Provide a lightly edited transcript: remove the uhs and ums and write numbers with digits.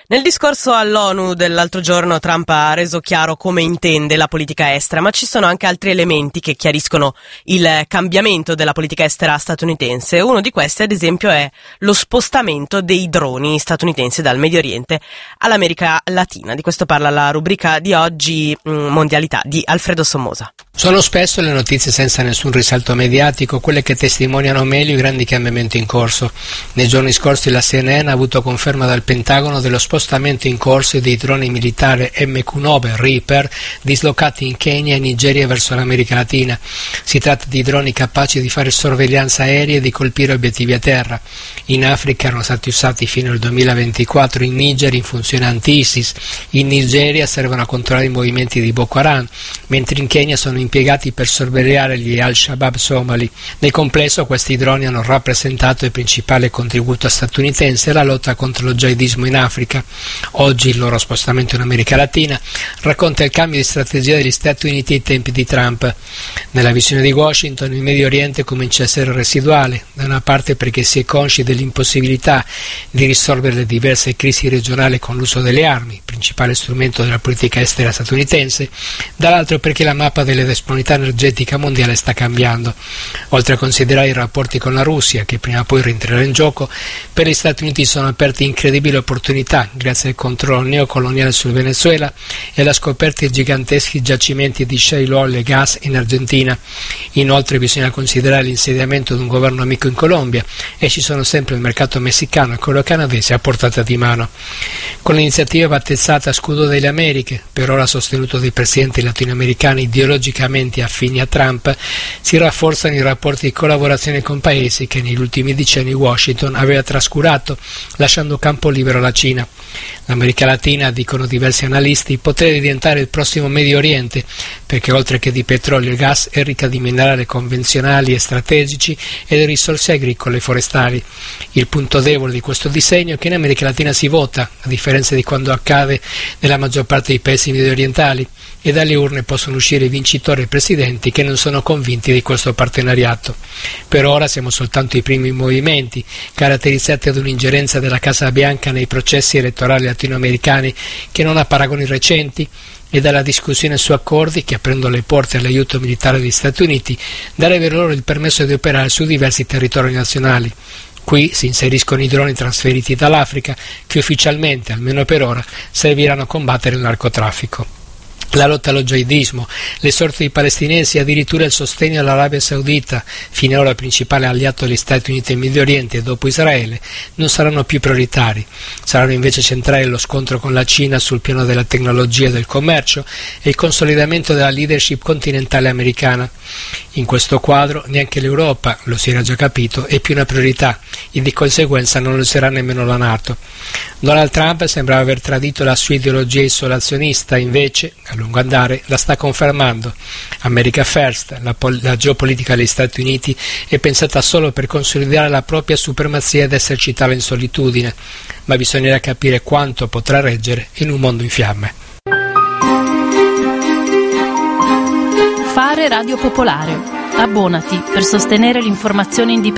Nel discorso all'ONU dell'altro giorno Trump ha reso chiaro come intende la politica estera, ma ci sono anche altri elementi che chiariscono il cambiamento della politica estera statunitense. Uno di questi, ad esempio, è lo spostamento dei droni statunitensi dal Medio Oriente all'America Latina. Di questo parla la rubrica di oggi, Mondialità, di Alfredo Sommosa. Sono spesso le notizie senza nessun risalto mediatico quelle che testimoniano meglio i grandi cambiamenti in corso. Nei giorni scorsi la CNN ha avuto conferma dal Pentagono dello spostamento in corso dei droni militari MQ-9 Reaper dislocati in Kenya e Nigeria verso l'America Latina. Si tratta di droni capaci di fare sorveglianza aerea e di colpire obiettivi a terra. In Africa erano stati usati fino al 2024, in Niger in funzione anti-ISIS, in Nigeria servono a controllare i movimenti di Boko Haram, mentre in Kenya sono impiegati per sorvegliare gli Al-Shabaab somali. Nel complesso questi droni hanno rappresentato il principale contributo statunitense alla lotta contro lo jihadismo in Africa. Oggi il loro spostamento in America Latina racconta il cambio di strategia degli Stati Uniti ai tempi di Trump. Nella visione di Washington il Medio Oriente comincia a essere residuale, da una parte perché si è consci dell'impossibilità di risolvere le diverse crisi regionali con l'uso delle armi, principale strumento della politica estera statunitense, dall'altro perché la mappa delle disponibilità energetica mondiale sta cambiando. Oltre a considerare i rapporti con la Russia, che prima o poi rientrerà in gioco, per gli Stati Uniti sono aperte incredibili opportunità grazie al controllo neocoloniale sul Venezuela e alla scoperta di giganteschi giacimenti di shale oil e gas in Argentina. Inoltre bisogna considerare l'insediamento di un governo amico in Colombia e ci sono sempre il mercato messicano e quello canadese a portata di mano. Con l'iniziativa battezzata Scudo delle Americhe, per ora sostenuto dai presidenti latinoamericani ideologicamente affini a Trump, si rafforzano i rapporti di collaborazione con paesi che negli ultimi decenni Washington aveva trascurato, lasciando campo libero alla Cina. L'America Latina, dicono diversi analisti, potrebbe diventare il prossimo Medio Oriente, perché oltre che di petrolio e gas è ricca di minerali convenzionali e strategici e di risorse agricole e forestali. Il punto debole di questo disegno è che in America Latina si vota, a differenza di quando accade nella maggior parte dei paesi mediorientali, e dalle urne possono uscire vincitori e presidenti che non sono convinti di questo partenariato. Per ora siamo soltanto ai primi movimenti, caratterizzati da un'ingerenza della Casa Bianca nei processi elettorali latinoamericani che non ha paragoni recenti, e dalla discussione su accordi che, aprendo le porte all'aiuto militare degli Stati Uniti, darebbe loro il permesso di operare su diversi territori nazionali. Qui si inseriscono i droni trasferiti dall'Africa che ufficialmente, almeno per ora, serviranno a combattere il narcotraffico. La lotta allo jihadismo, le sorti dei palestinesi e addirittura il sostegno all'Arabia Saudita, finora principale alleato degli Stati Uniti in Medio Oriente dopo Israele, non saranno più prioritari. Saranno invece centrali lo scontro con la Cina sul piano della tecnologia e del commercio e il consolidamento della leadership continentale americana. In questo quadro neanche l'Europa, lo si era già capito, è più una priorità e di conseguenza non lo sarà nemmeno la NATO. Donald Trump sembrava aver tradito la sua ideologia isolazionista, invece a lungo andare la sta confermando. America First, la geopolitica degli Stati Uniti, è pensata solo per consolidare la propria supremazia ed esercitarla in solitudine, ma bisognerà capire quanto potrà reggere in un mondo in fiamme. Fare Radio Popolare. Abbonati per sostenere l'informazione indipendente.